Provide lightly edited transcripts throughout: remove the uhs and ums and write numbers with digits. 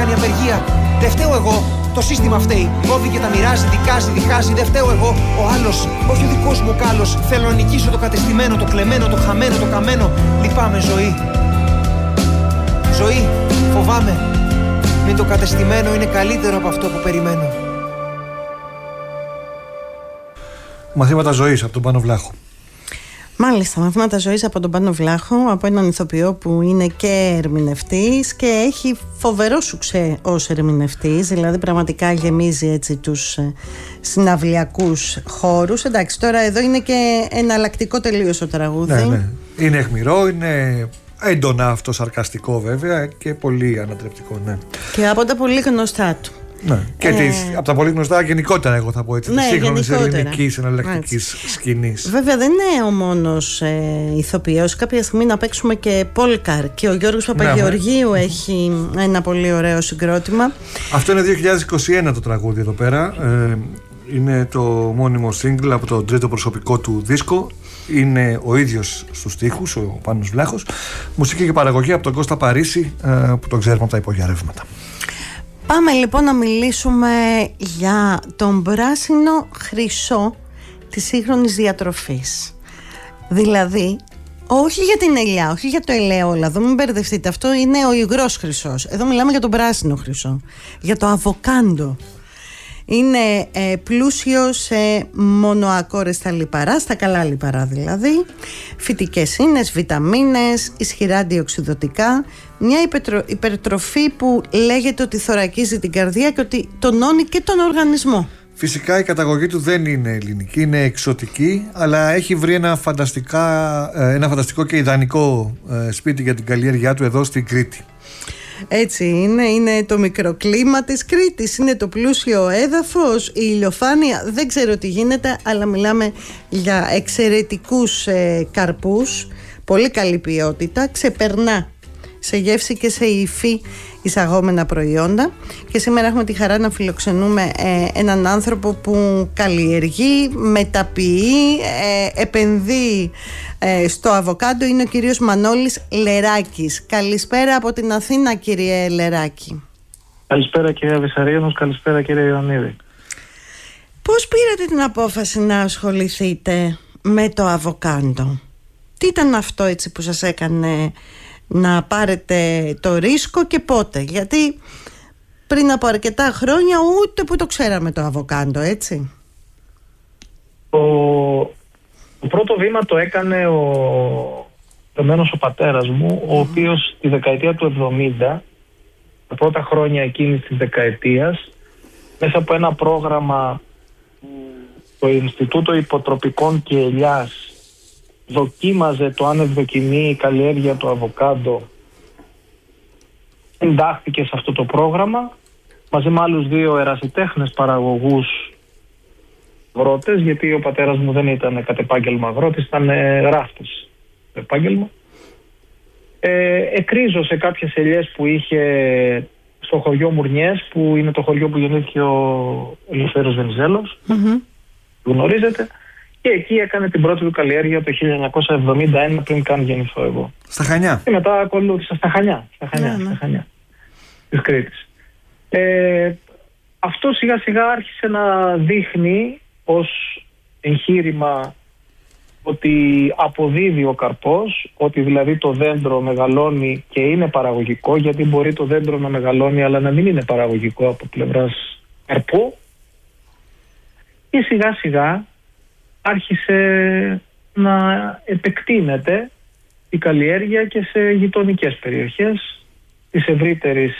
κάνει απεργία. Δεν φταίω εγώ. Το σύστημα φταίει. Κόβει και τα μοιράζει, δικάζει. Δεν φταίω εγώ. Ο άλλος, όχι ο δικός μου κάλος. Θέλω να νικήσω το κατεστημένο, το κλεμμένο, το χαμένο, το καμένο. Λυπάμαι, ζωή. Ζωή, φοβάμαι. Μην το κατεστημένο είναι καλύτερο από αυτό που περιμένω. Μαθήματα ζωής από τον Πάνο Βλάχο. Μάλιστα, μαθήματα ζωής από τον Πάνο Βλάχο, από έναν ηθοποιό που είναι και ερμηνευτής και έχει φοβερό σουξέ ως ερμηνευτής, δηλαδή πραγματικά γεμίζει έτσι τους συναυλιακούς χώρους. Εντάξει, τώρα εδώ είναι και εναλλακτικό τελείως το τραγούδι. Ναι. Είναι αιχμηρό, είναι έντονα αυτοσαρκαστικό βέβαια και πολύ ανατρεπτικό, ναι. Και από τα πολύ γνωστά του. Ναι. Και από τα πολύ γνωστά γενικότερα, εγώ θα πω έτσι, της σύγχρονης ελληνικής εναλλακτικής σκηνής. Βέβαια δεν είναι ο μόνος ηθοποιός. Κάποια στιγμή να παίξουμε και Πόλκαρ, και ο Γιώργος Παπαγεωργίου έχει ένα πολύ ωραίο συγκρότημα. Αυτό είναι 2021 το τραγούδι εδώ πέρα. Είναι το μόνιμο single από το τρίτο προσωπικό του δίσκο. Είναι ο ίδιος στους στίχους, ο Πάνος Βλάχος. Μουσική και παραγωγή από τον Κώστα Παρίσι, που τον ξέρουμε από τα υπόγεια ρεύματα. Πάμε λοιπόν να μιλήσουμε για τον πράσινο χρυσό της σύγχρονης διατροφής. Δηλαδή, όχι για την ελιά, όχι για το ελαιόλαδο, μην μπερδευτείτε, αυτό είναι ο υγρός χρυσός. Εδώ μιλάμε για τον πράσινο χρυσό, για το αβοκάντο. Είναι πλούσιο σε μονοακόρεστα λιπαρά, στα καλά λιπαρά δηλαδή, φυτικές ίνες, βιταμίνες, ισχυρά αντιοξιδωτικά. Μια υπερτροφή που λέγεται ότι θωρακίζει την καρδία και ότι τονώνει και τον οργανισμό. Φυσικά η καταγωγή του δεν είναι ελληνική, είναι εξωτική, αλλά έχει βρει ένα φανταστικό και ιδανικό σπίτι για την καλλιέργειά του εδώ στην Κρήτη. Έτσι είναι το μικροκλίμα της Κρήτης, είναι το πλούσιο έδαφος, η ηλιοφάνεια, δεν ξέρω τι γίνεται, αλλά μιλάμε για εξαιρετικούς καρπούς, πολύ καλή ποιότητα, ξεπερνά σε γεύση και σε υφή εισαγόμενα προϊόντα. Και σήμερα έχουμε τη χαρά να φιλοξενούμε έναν άνθρωπο που καλλιεργεί, μεταποιεί, επενδύει στο αβοκάντο. Είναι ο κύριος Μανώλης Λεράκης. Καλησπέρα από την Αθήνα, κύριε Λεράκη. Καλησπέρα κυρία Βυσσαρίωνος, καλησπέρα κύριε Ιωαννίδη. Πώς πήρατε την απόφαση να ασχοληθείτε με το αβοκάντο? Τι ήταν αυτό έτσι που σας έκανε να πάρετε το ρίσκο και πότε? Γιατί πριν από αρκετά χρόνια ούτε που το ξέραμε το αβοκάντο, έτσι. Το πρώτο βήμα το έκανε ο πατέρας μου, ο οποίος τη δεκαετία του 70, τα πρώτα χρόνια εκείνης της δεκαετίας, μέσα από ένα πρόγραμμα το Ινστιτούτο Υποτροπικών και Ελιάς δοκίμαζε το αν ευδοκιμεί η καλλιέργεια του αβοκάντο, εντάχθηκε σε αυτό το πρόγραμμα μαζί με άλλους δύο ερασιτέχνες παραγωγούς αγρότες, γιατί ο πατέρας μου δεν ήταν κατ' επάγγελμα αγρότης, ήταν ράφτης επάγγελμα. Εκρίζωσε κάποιες ελιές που είχε στο χωριό Μουρνιές, που είναι το χωριό που γεννήθηκε ο Ελευθέριος Βενιζέλος, γνωρίζετε. Και εκεί έκανε την πρώτη του καλλιέργεια το 1971, πριν καν γεννηθώ εγώ. Στα Χανιά. Και μετά ακολούθησα στα Χανιά της Κρήτης. Αυτό σιγά σιγά άρχισε να δείχνει ως εγχείρημα ότι αποδίδει ο καρπός, ότι δηλαδή το δέντρο μεγαλώνει και είναι παραγωγικό, γιατί μπορεί το δέντρο να μεγαλώνει αλλά να μην είναι παραγωγικό από πλευράς καρπού. Και σιγά σιγά άρχισε να επεκτείνεται η καλλιέργεια και σε γειτονικές περιοχές της ευρύτερης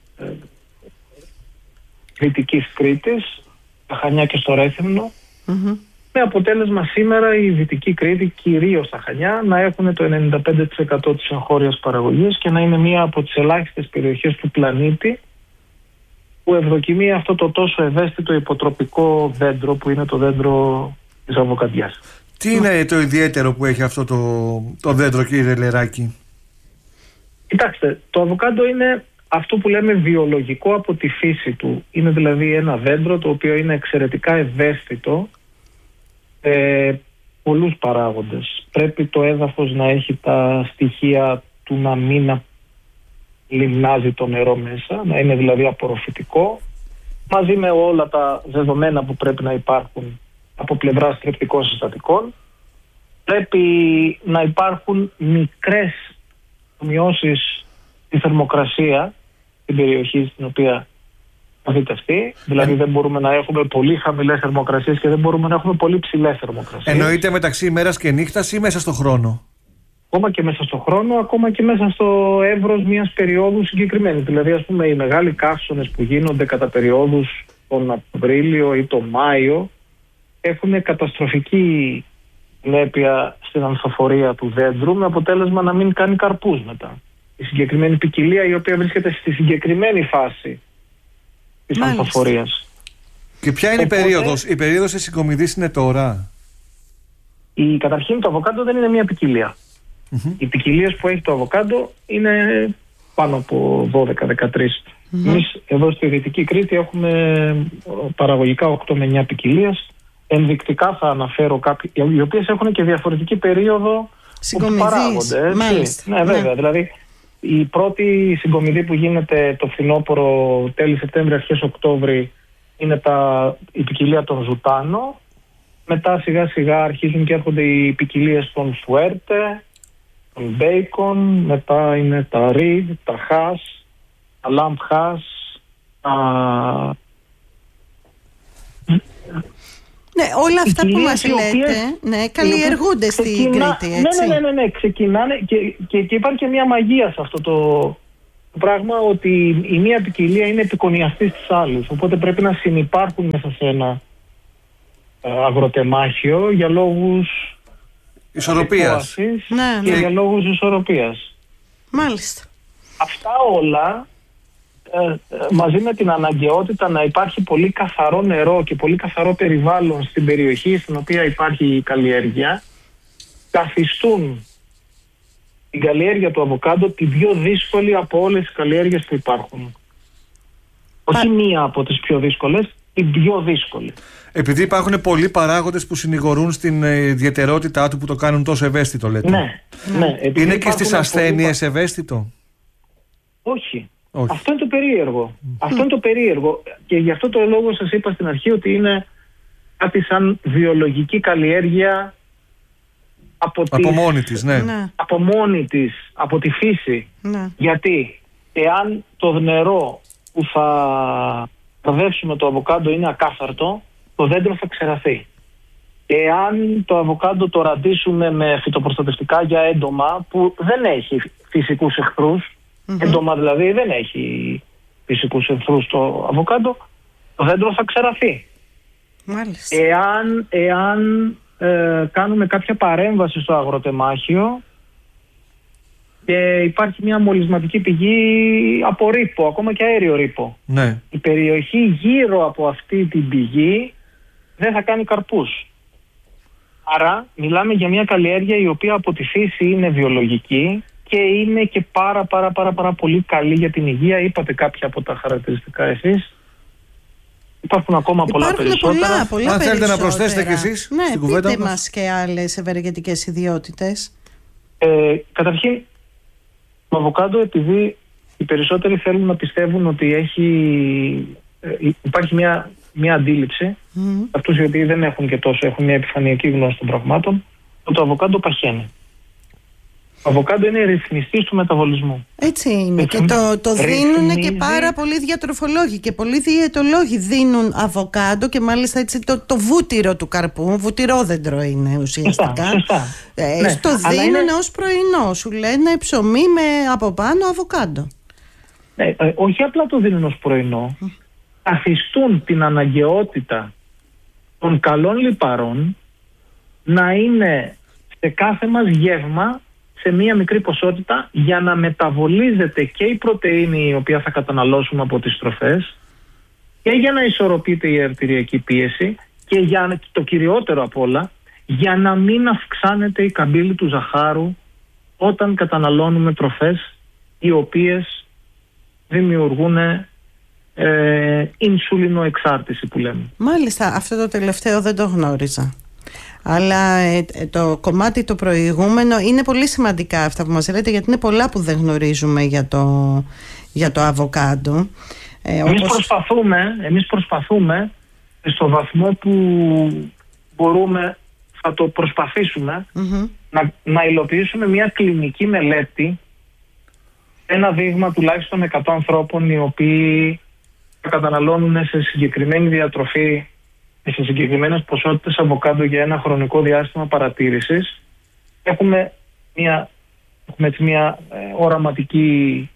Δυτικής Κρήτης, τα Χανιά και στο Ρέθυμνο, με αποτέλεσμα σήμερα η Δυτική Κρήτη, κυρίως τα Χανιά, να έχουν το 95% της εγχώριας παραγωγής και να είναι μία από τις ελάχιστες περιοχές του πλανήτη που ευδοκιμεί αυτό το τόσο ευαίσθητο υποτροπικό δέντρο που είναι το δέντρο της αβοκαντιάς. Τι είναι το ιδιαίτερο που έχει αυτό το δέντρο, κύριε Λεράκη? Κοιτάξτε, το αβοκάντο είναι αυτό που λέμε βιολογικό από τη φύση του. Είναι δηλαδή ένα δέντρο το οποίο είναι εξαιρετικά ευαίσθητο πολλούς παράγοντες. Πρέπει το έδαφος να έχει τα στοιχεία του να μην λιμνάζει το νερό μέσα, να είναι δηλαδή απορροφητικό, μαζί με όλα τα δεδομένα που πρέπει να υπάρχουν από πλευράς θρεπτικών συστατικών. Πρέπει να υπάρχουν μικρές μειώσεις στη θερμοκρασία στην περιοχή στην οποία δείτε αυτή. Δηλαδή δεν μπορούμε να έχουμε πολύ χαμηλές θερμοκρασίες και δεν μπορούμε να έχουμε πολύ ψηλές θερμοκρασίες. Εννοείται μεταξύ ημέρας και νύχτας ή μέσα στο χρόνο? Ακόμα και μέσα στο χρόνο, ακόμα και μέσα στο εύρος μιας περίοδου συγκεκριμένη. Δηλαδή, ας πούμε, οι μεγάλοι καύσονες που γίνονται κατά περιόδους τον Απρίλιο ή τον Μάιο έχουν καταστροφική συνέπεια στην ανθοφορία του δέντρου, με αποτέλεσμα να μην κάνει καρπούς μετά. Η συγκεκριμένη ποικιλία, η οποία βρίσκεται στη συγκεκριμένη φάση της ανθοφορίας. Και ποια είναι η περίοδος? Η περίοδος της συγκομιδής είναι τώρα? Καταρχήν το αβοκάντο δεν είναι μια ποικιλία. Οι ποικιλίες που έχει το αβοκάντο είναι πάνω από 12-13. Εμείς εδώ στη Δυτική Κρήτη έχουμε παραγωγικά 8 με 9 ποικιλίες. Ενδεικτικά θα αναφέρω κάποιες, οι οποίες έχουν και διαφορετική περίοδο που παράγονται. Ναι, βέβαια. Δηλαδή, η πρώτη συγκομιδή που γίνεται το φθινόπωρο, τέλη Σεπτέμβρη, αρχές Οκτώβρη, είναι η ποικιλία των Ζουτάνο. Μετά σιγά σιγά αρχίζουν και έρχονται οι ποικιλίες των Φουέρτε, των Μπέικον, μετά είναι τα Ριντ, τα Χάς, τα Λαμπ Χάς, ναι, όλα αυτά που μας λέτε, ναι, καλλιεργούνται στην Κρήτη, έτσι. Ναι, ξεκινάνε και υπάρχει και μια μαγεία σε αυτό το πράγμα, ότι η μία ποικιλία είναι επικονιαστής της άλλης, οπότε πρέπει να συνυπάρχουν μέσα σε ένα αγροτεμάχιο για λόγους ισορροπίας και για λόγους ισορροπίας. Μάλιστα. Αυτά όλα μαζί με την αναγκαιότητα να υπάρχει πολύ καθαρό νερό και πολύ καθαρό περιβάλλον στην περιοχή στην οποία υπάρχει η καλλιέργεια, καθιστούν την καλλιέργεια του αβοκάντο την πιο δύσκολη από όλες τις καλλιέργειες που υπάρχουν. Όχι μία από τις πιο δύσκολες, την πιο δύσκολη. Επειδή υπάρχουν πολλοί παράγοντες που συνηγορούν στην ιδιαιτερότητά του που το κάνουν τόσο ευαίσθητο, λέτε. Ναι. Είναι και στις ασθένειες ευαίσθητο? Όχι. Αυτό είναι το περίεργο. Αυτό είναι το περίεργο. Και γι' αυτό το λόγο σας είπα στην αρχή ότι είναι κάτι σαν βιολογική καλλιέργεια από μόνη της, ναι. Από μόνη της, από τη φύση. Ναι. Γιατί εάν το νερό που θα προδεύσουμε το αβοκάντο είναι ακάθαρτο, το δέντρο θα ξεραθεί. Εάν το αβοκάντο το ραντίσουμε με φυτοπροστατευτικά για έντομα που δεν έχει φυσικούς εχθρούς, έντομα δηλαδή δεν έχει φυσικούς εχθρούς το αβοκάντο, το δέντρο θα ξεραθεί. Μάλιστα. Εάν κάνουμε κάποια παρέμβαση στο αγροτεμάχιο και υπάρχει μια μολυσματική πηγή από ρύπο, ακόμα και αέριο ρύπο, ναι, η περιοχή γύρω από αυτή την πηγή δεν θα κάνει καρπούς. Άρα μιλάμε για μια καλλιέργεια η οποία από τη φύση είναι βιολογική και είναι και πάρα πολύ καλή για την υγεία. Είπατε κάποια από τα χαρακτηριστικά εσείς. Υπάρχουν ακόμα πολλά περισσότερα. Πολλά αν θέλετε να προσθέσετε κι εσείς στην κουβέντα πείτε μας και άλλες ευεργετικές ιδιότητες. Καταρχήν, το αβοκάντο, επειδή οι περισσότεροι θέλουν να πιστεύουν ότι υπάρχει μια αντίληψη, αυτούς οι οποίοι δεν έχουν και τόσο, έχουν μια επιφανειακή γνώση των πραγμάτων, ότι το αβοκάντο παχαίνει. Το αβοκάντο είναι ρυθμιστής του μεταβολισμού. Έτσι είναι. Και το δίνουν και πάρα πολλοί διατροφολόγοι και πολλοί διαιτολόγοι δίνουν αβοκάντο, και μάλιστα έτσι το βούτυρο του καρπού, βούτυρόδεντρο είναι ουσιαστικά. Σωστά. Στο δίνουν ως πρωινό. Σου λένε ψωμί με από πάνω αβοκάντο. Όχι απλά το δίνουν ως πρωινό. Καθιστούν την αναγκαιότητα των καλών λιπαρών να είναι σε κάθε μας γεύμα σε μία μικρή ποσότητα, για να μεταβολίζεται και η πρωτεΐνη η οποία θα καταναλώσουμε από τις τροφές, και για να ισορροπείται η αρτηριακή πίεση, και για το κυριότερο απ' όλα, για να μην αυξάνεται η καμπύλη του ζαχάρου όταν καταναλώνουμε τροφές οι οποίες δημιουργούν ινσουλινοεξάρτηση που λέμε. Μάλιστα, αυτό το τελευταίο δεν το γνώριζα. Αλλά το κομμάτι το προηγούμενο είναι πολύ σημαντικά αυτά που μας λέτε, γιατί είναι πολλά που δεν γνωρίζουμε για το αβοκάντο. Εμείς προσπαθούμε στο βαθμό που μπορούμε, θα το προσπαθήσουμε να υλοποιήσουμε μια κλινική μελέτη, ένα δείγμα τουλάχιστον 100 ανθρώπων οι οποίοι θα καταναλώνουν σε συγκεκριμένη διατροφή, σε συγκεκριμένες ποσότητες αβοκάντο για ένα χρονικό διάστημα παρατήρησης. Έχουμε μια οραματική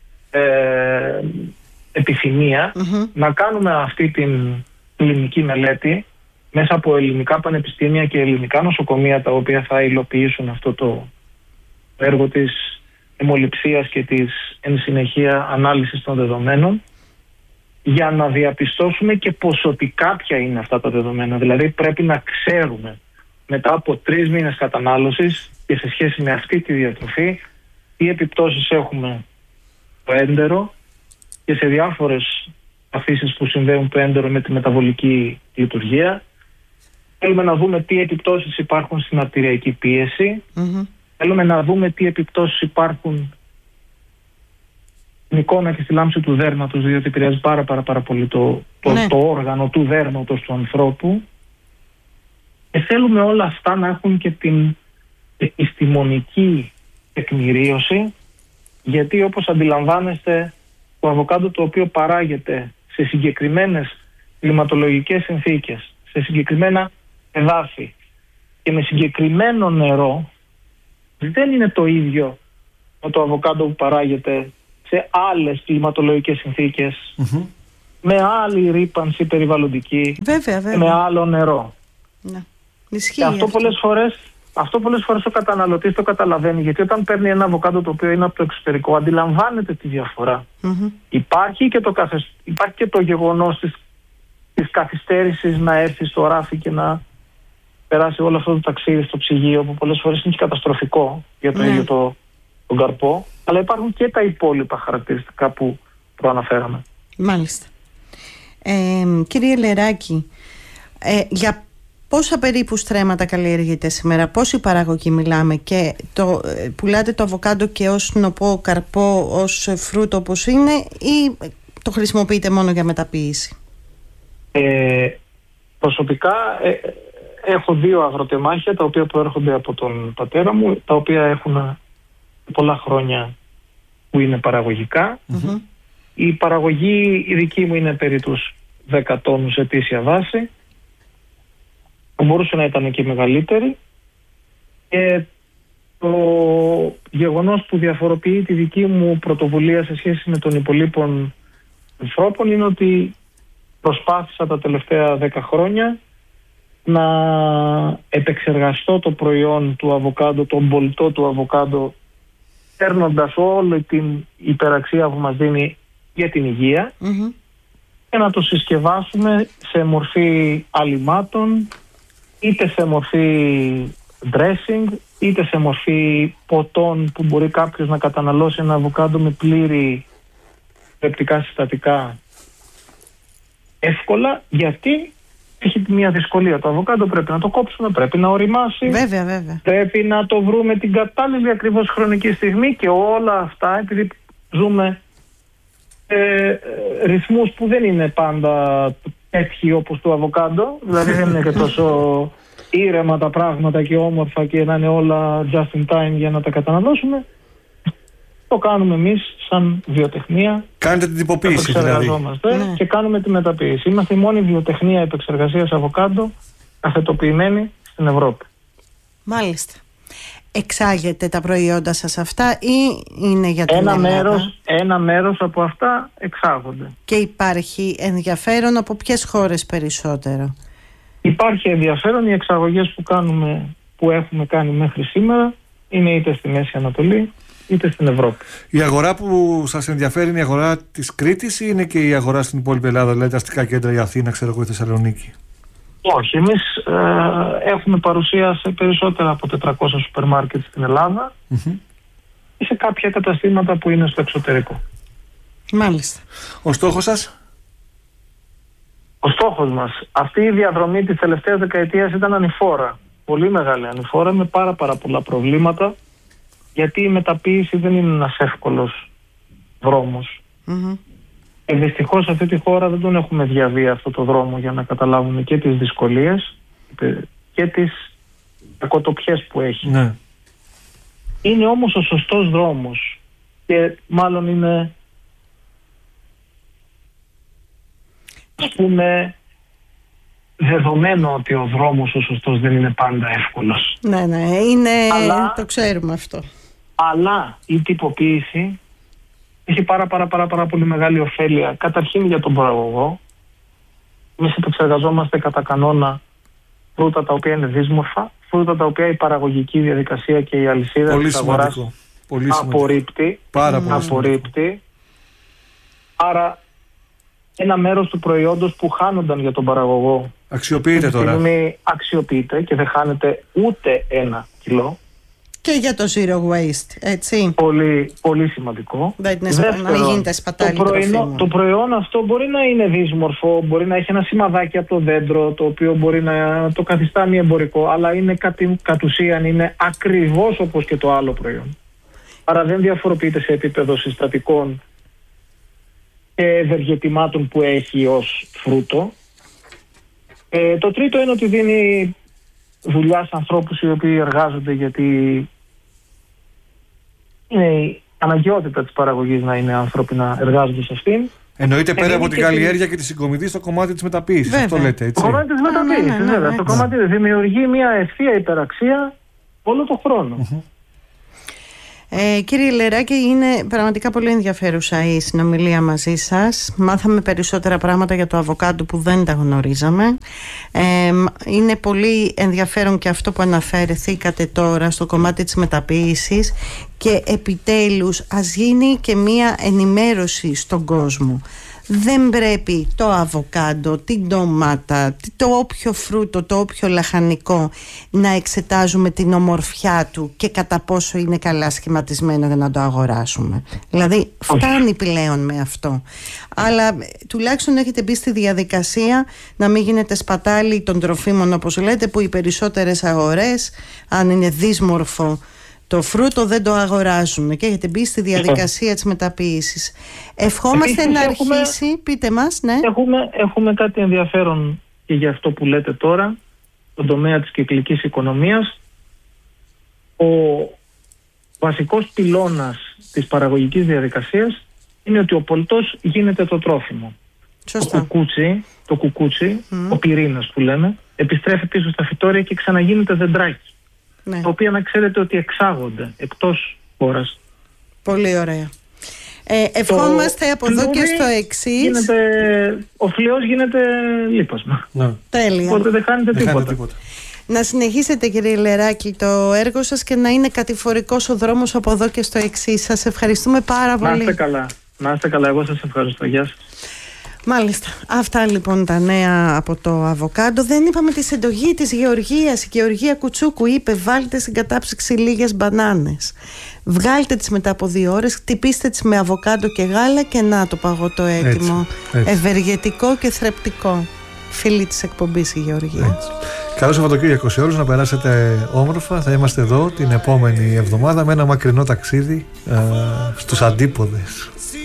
επιθυμία να κάνουμε αυτή την κλινική μελέτη μέσα από ελληνικά πανεπιστήμια και ελληνικά νοσοκομεία, τα οποία θα υλοποιήσουν αυτό το έργο της αιμοληψίας και της εν συνεχεία ανάλυσης των δεδομένων, για να διαπιστώσουμε και ποσοτικά ποια είναι αυτά τα δεδομένα. Δηλαδή πρέπει να ξέρουμε μετά από 3 μήνες κατανάλωσης και σε σχέση με αυτή τη διατροφή τι επιπτώσεις έχουμε στο έντερο και σε διάφορες αφήσεις που συνδέουν το έντερο με τη μεταβολική λειτουργία. Θέλουμε να δούμε τι επιπτώσεις υπάρχουν στην αρτηριακή πίεση. Θέλουμε να δούμε τι επιπτώσεις υπάρχουν στην εικόνα και στη λάμψη του δέρματος, διότι επηρεάζει πάρα πολύ το όργανο του δέρματος του ανθρώπου. Και θέλουμε όλα αυτά να έχουν και την επιστημονική τεκμηρίωση, γιατί όπως αντιλαμβάνεστε, το αβοκάντο το οποίο παράγεται σε συγκεκριμένες κλιματολογικές συνθήκες, σε συγκεκριμένα εδάφη και με συγκεκριμένο νερό, δεν είναι το ίδιο με το αβοκάντο που παράγεται σε άλλες κλιματολογικές συνθήκες, με άλλη ρύπανση περιβαλλοντική, βέβαια. με άλλο νερό. Ναι. Ισχύει και αυτό πολλές φορές ο καταναλωτής το καταλαβαίνει, γιατί όταν παίρνει ένα αβοκάντο το οποίο είναι από το εξωτερικό, αντιλαμβάνεται τη διαφορά. Υπάρχει και το γεγονός της καθυστέρησης να έρθει στο ράφι και να περάσει όλο αυτό το ταξίδι στο ψυγείο, που πολλές φορές είναι καταστροφικό για το ίδιο τον καρπό, αλλά υπάρχουν και τα υπόλοιπα χαρακτηριστικά που προαναφέραμε. Μάλιστα. Κύριε Λεράκη, για πόσα περίπου στρέμματα καλλιεργείτε σήμερα, πόση παραγωγή μιλάμε, και πουλάτε το αβοκάντο και ως νοπό καρπό, ως φρούτο όπως είναι, ή το χρησιμοποιείτε μόνο για μεταποίηση? Προσωπικά έχω 2 αγροτεμάχια, τα οποία προέρχονται από τον πατέρα μου, τα οποία έχουν πολλά χρόνια που είναι παραγωγικά. Η παραγωγή η δική μου είναι περί τους 10 τόνους ετήσια βάση. Θα μπορούσε να ήταν και μεγαλύτερη. Και το γεγονός που διαφοροποιεί τη δική μου πρωτοβουλία σε σχέση με των υπολείπων ανθρώπων είναι ότι προσπάθησα τα τελευταία 10 χρόνια να επεξεργαστώ το προϊόν του αβοκάντο, τον μπολτό του αβοκάντο, παίρνοντας όλη την υπεραξία που μας δίνει για την υγεία, και να το συσκευάσουμε σε μορφή αλιμάτων, είτε σε μορφή dressing, είτε σε μορφή ποτών που μπορεί κάποιος να καταναλώσει ένα αβοκάντο με πλήρη πεπτικά συστατικά εύκολα, γιατί έχει μια δυσκολία. Το αβοκάντο πρέπει να το κόψουμε, πρέπει να οριμάσει. Βέβαια. Πρέπει να το βρούμε την κατάλληλη ακριβώς χρονική στιγμή, και όλα αυτά επειδή ζούμε ρυθμούς που δεν είναι πάντα τέτοιοι όπως το αβοκάντο. Δηλαδή δεν είναι και τόσο ήρεμα τα πράγματα και όμορφα και να είναι όλα just in time για να τα καταναλώσουμε. Το κάνουμε εμείς σαν βιοτεχνία. Κάνετε την τυποποίηση δηλαδή. Και κάνουμε τη μεταποίηση. Είμαστε η μόνη βιοτεχνία επεξεργασίας αβοκάντο καθετοποιημένη στην Ευρώπη. Μάλιστα. Εξάγετε τα προϊόντα σας αυτά ή είναι για την Ελλάδα? Ένα μέρος από αυτά εξάγονται. Και υπάρχει ενδιαφέρον από ποιες χώρες περισσότερο? Υπάρχει ενδιαφέρον. Οι εξαγωγές που έχουμε κάνει μέχρι σήμερα είναι είτε στη Μέση Ανατολή είτε στην Ευρώπη. Η αγορά που σας ενδιαφέρει είναι η αγορά της Κρήτης ή είναι και η αγορά στην υπόλοιπη Ελλάδα, δηλαδή τα αστικά κέντρα, η Αθήνα, ξέρω εγώ, η Θεσσαλονίκη? Όχι, εμείς έχουμε παρουσία σε περισσότερα από 400 σούπερ μάρκετ στην Ελλάδα και σε κάποια καταστήματα που είναι στο εξωτερικό. Μάλιστα. Ο στόχος σας? Ο στόχος μας, αυτή η διαδρομή της τελευταίας δεκαετίας ήταν ανηφόρα. Πολύ μεγάλη ανηφόρα, με πάρα πολλά προβλήματα, γιατί η μεταποίηση δεν είναι ένας εύκολος δρόμος. Και δυστυχώς σε αυτή τη χώρα δεν τον έχουμε διαβεί αυτό το δρόμο για να καταλάβουμε και τις δυσκολίες και τις κακοτοπιές που έχει. Ναι. Είναι όμως ο σωστός δρόμος και μάλλον είναι, ας πούμε, δεδομένο ότι ο δρόμος ο σωστός δεν είναι πάντα εύκολος. Ναι, είναι, το ξέρουμε αυτό. Αλλά η τυποποίηση έχει πάρα πολύ μεγάλη ωφέλεια. Καταρχήν για τον παραγωγό. Εμείς επεξεργαζόμαστε κατά κανόνα φρούτα τα οποία είναι δύσμορφα, φρούτα τα οποία η παραγωγική διαδικασία και η αλυσίδα της αγοράς απορρίπτει. Απορρίπτει. Άρα ένα μέρος του προϊόντος που χάνονταν για τον παραγωγό αξιοποιείται τώρα. Αξιοποιείται και δεν χάνεται ούτε 1 κιλό. Και για το zero waste, έτσι. Πολύ σημαντικό. Δεύτερον, να μην γίνεται σπατάλη τροφίμων. Το προϊόν αυτό μπορεί να είναι δύσμορφο, μπορεί να έχει ένα σημαδάκι από το δέντρο, το οποίο μπορεί να το καθιστά μη εμπορικό, αλλά είναι κατ' ουσίαν είναι ακριβώς όπως και το άλλο προϊόν. Άρα δεν διαφοροποιείται σε επίπεδο συστατικών και ευεργετημάτων που έχει ως φρούτο. Το τρίτο είναι ότι δίνει δουλειά σε ανθρώπους οι οποίοι εργάζονται, γιατί είναι η αναγκαιότητα της παραγωγής να είναι άνθρωποι να εργάζονται σε αυτήν. Εννοείται πέρα από την καλλιέργεια και τη συγκομιδή στο κομμάτι της μεταποίησης. Αυτό λέτε, έτσι. Το κομμάτι της μεταποίησης, βέβαια. Το κομμάτι δημιουργεί μια ευθεία υπεραξία όλο τον χρόνο. Κύριε Λεράκη, είναι πραγματικά πολύ ενδιαφέρουσα η συνομιλία μαζί σας. Μάθαμε περισσότερα πράγματα για το αβοκάντο που δεν τα γνωρίζαμε. Είναι πολύ ενδιαφέρον και αυτό που αναφερθήκατε τώρα στο κομμάτι της μεταποίησης, και επιτέλους ας γίνει και μία ενημέρωση στον κόσμο. Δεν πρέπει το αβοκάντο, την ντομάτα, το όποιο φρούτο, το όποιο λαχανικό να εξετάζουμε την ομορφιά του και κατά πόσο είναι καλά σχηματισμένο για να το αγοράσουμε. Δηλαδή φτάνει πλέον με αυτό. Αλλά τουλάχιστον έχετε μπει στη διαδικασία να μην γίνεται σπατάλη των τροφίμων, όπως λέτε, που οι περισσότερες αγορές, αν είναι δύσμορφο το φρούτο, δεν το αγοράζουν, και έχετε μπει στη διαδικασία της μεταποίησης. Ευχόμαστε να αρχίσει. Πείτε μας, ναι. Έχουμε κάτι ενδιαφέρον και για αυτό που λέτε τώρα, στον τομέα της κυκλικής οικονομίας. Ο βασικός πυλώνας της παραγωγικής διαδικασίας είναι ότι ο πολτός γίνεται το τρόφιμο. Σωστά. Το κουκούτσι, ο πυρήνας που λέμε, επιστρέφει πίσω στα φυτόρια και ξαναγίνεται δεντράκι. Ναι. Τα οποία να ξέρετε ότι εξάγονται εκτός χώρας. Πολύ ωραία. Ευχόμαστε από εδώ και στο εξής. Ο φλοιός γίνεται λίπασμα. Ναι. Τέλεια. Οπότε δεν χάνετε τίποτα. Να συνεχίσετε, κύριε Λεράκη, το έργο σας και να είναι κατηφορικός ο δρόμος από εδώ και στο εξής. Σας ευχαριστούμε πάρα πολύ. Να είστε καλά. Να είστε καλά. Εγώ σας ευχαριστώ. Γεια σας. Μάλιστα. Αυτά λοιπόν τα νέα από το αβοκάντο. Δεν είπαμε τη συντογή της Γεωργίας. Η Γεωργία Κουτσούκου είπε: βάλτε στην κατάψυξη λίγες μπανάνες. Βγάλτε τις μετά από 2 ώρες, χτυπήστε τις με αβοκάντο και γάλα και να το παγωτό έτοιμο. Έτσι. Ευεργετικό και θρεπτικό. Φίλη της εκπομπής η Γεωργία. Καλό Σαββατοκύριακο σε όλους, να περάσετε όμορφα. Θα είμαστε εδώ την επόμενη εβδομάδα με ένα μακρινό ταξίδι στους αντίποδες.